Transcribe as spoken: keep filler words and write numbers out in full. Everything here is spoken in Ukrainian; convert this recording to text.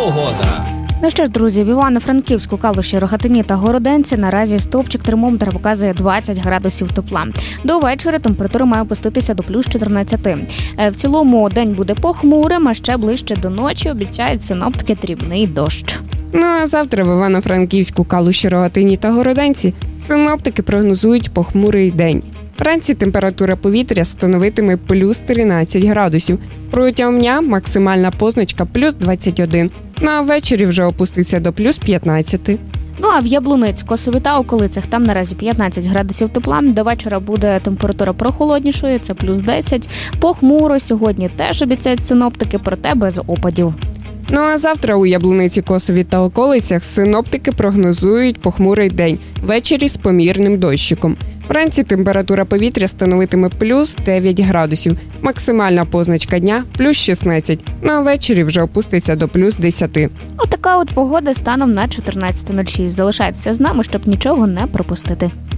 Погода. Ну що ж, друзі, в Івано-Франківську, Калуші, Рогатині та Городенці наразі стовпчик термометра показує двадцять градусів тепла. До вечора температура має опуститися до плюс чотирнадцять. В цілому день буде похмурим, а ще ближче до ночі обіцяють синоптики дрібний дощ. Ну а завтра в Івано-Франківську, Калуші, Рогатині та Городенці синоптики прогнозують похмурий день. Вранці температура повітря становитиме плюс тринадцять градусів. Протягом дня максимальна позначка плюс двадцять один. Ну а ввечері вже опуститься до плюс п'ятнадцять. Ну а в Яблуниці, Косові та околицях там наразі п'ятнадцять градусів тепла. До вечора буде температура прохолоднішою, це плюс десять. Похмуро сьогодні теж обіцяють синоптики, проте без опадів. Ну а завтра у Яблуниці, Косові та околицях синоптики прогнозують похмурий день, ввечері з помірним дощиком. Вранці температура повітря становитиме плюс дев'ять градусів, максимальна позначка дня – плюс шістнадцять, ну а ввечері вже опуститься до плюс десять. Отака от погода станом на чотирнадцяте нуль шість. Залишайтеся з нами, щоб нічого не пропустити.